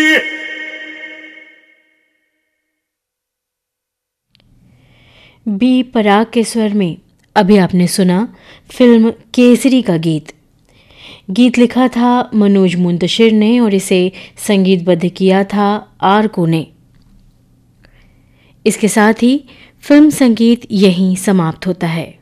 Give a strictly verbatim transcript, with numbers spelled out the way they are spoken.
B पराग के स्वर में अभी आपने सुना फिल्म केसरी का गीत। गीत लिखा था मनोज मुंतशिर ने और इसे संगीतबद्ध किया था आर को ने। इसके साथ ही फिल्म संगीत यहीं समाप्त होता है।